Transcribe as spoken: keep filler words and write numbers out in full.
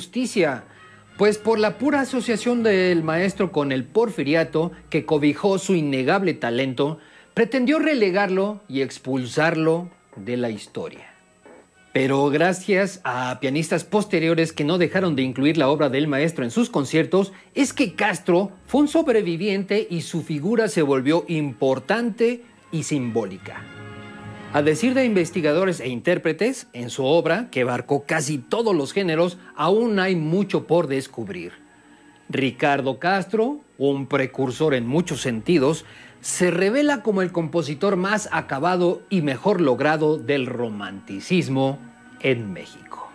justicia, pues por la pura asociación del maestro con el porfiriato, que cobijó su innegable talento, pretendió relegarlo y expulsarlo de la historia. Pero gracias a pianistas posteriores que no dejaron de incluir la obra del maestro en sus conciertos, es que Castro fue un sobreviviente y su figura se volvió importante y simbólica. A decir de investigadores e intérpretes, en su obra, que abarcó casi todos los géneros, aún hay mucho por descubrir. Ricardo Castro, un precursor en muchos sentidos, se revela como el compositor más acabado y mejor logrado del romanticismo en México.